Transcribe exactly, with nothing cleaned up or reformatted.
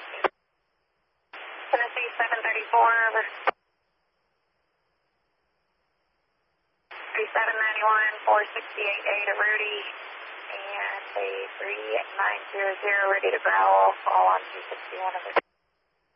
Tennessee seven thirty-four, over. thirty-seven ninety-one, four sixty-eight A to Rudy, and a three nine zero zero ready to growl, all on two sixty-one over.